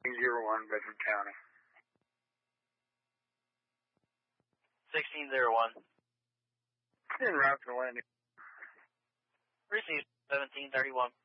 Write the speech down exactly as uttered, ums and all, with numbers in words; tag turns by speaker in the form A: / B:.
A: zero one, Bedford County.
B: sixteen zero one.
A: En route to landing.
B: Received seventeen thirty-one.